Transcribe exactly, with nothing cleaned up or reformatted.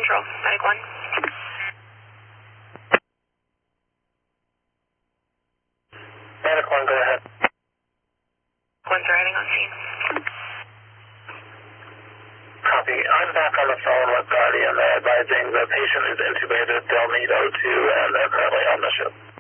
control, Medic one. Medic one, go ahead. One's arriving on scene. Copy. I'm back on the phone with Guardian. They're advising the patient is intubated. They'll need O two, and they're currently on the ship.